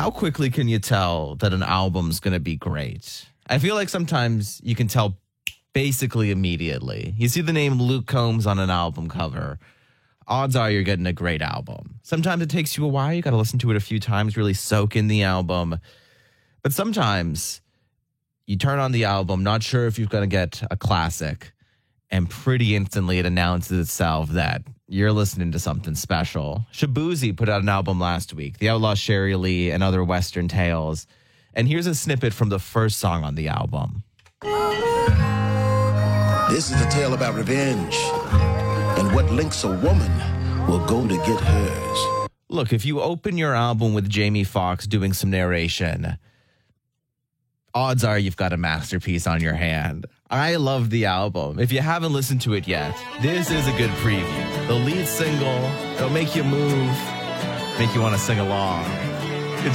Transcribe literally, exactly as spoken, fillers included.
How quickly can you tell that an album's going to be great? I feel like sometimes you can tell basically immediately. You see the name Luke Combs on an album cover, odds are you're getting a great album. Sometimes it takes you a while. You got to listen to it a few times, really soak in the album. But sometimes you turn on the album, not sure if you're going to get a classic, and pretty instantly it announces itself that you're listening to something special. Shaboozey put out an album last week, The Outlaw Sherry Lee and Other Western Tales. And here's a snippet from the first song on the album. This is a tale about revenge and what links a woman will go to get hers. Look, if you open your album with Jamie Foxx doing some narration, odds are you've got a masterpiece on your hand. I love the album. If you haven't listened to it yet, this is a good preview. The lead single, it'll make you move, make you want to sing along.